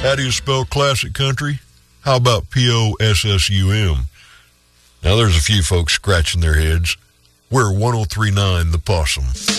How do you spell classic country? How about P-O-S-S-U-M? Now there's a few folks scratching their heads. We're 103.9 The Possum.